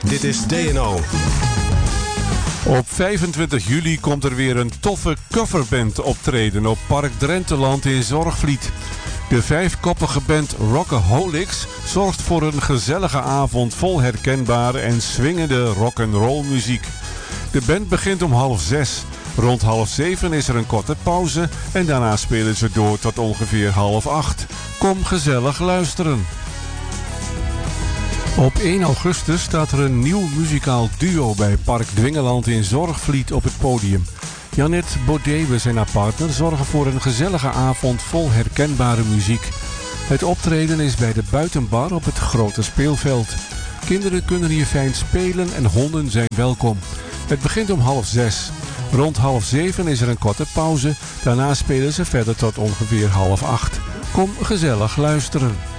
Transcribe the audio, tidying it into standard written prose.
Dit is DNO. Op 25 juli komt er weer een toffe coverband optreden op Park Drenteland in Zorgvliet. De 5-koppige band Rockaholics zorgt voor een gezellige avond vol herkenbare en swingende rock'n'roll muziek. De band begint om 5:30. Rond 6:30 is er een korte pauze en daarna spelen ze door tot ongeveer 7:30. Kom gezellig luisteren. Op 1 augustus staat er een nieuw muzikaal duo bij Park Dwingeland in Zorgvliet op het podium. Janette Bodewes en haar partner zorgen voor een gezellige avond vol herkenbare muziek. Het optreden is bij de buitenbar op het grote speelveld. Kinderen kunnen hier fijn spelen en honden zijn welkom. Het begint om 6:30. Rond 6:30 is er een korte pauze. Daarna spelen ze verder tot ongeveer 7:30. Kom gezellig luisteren.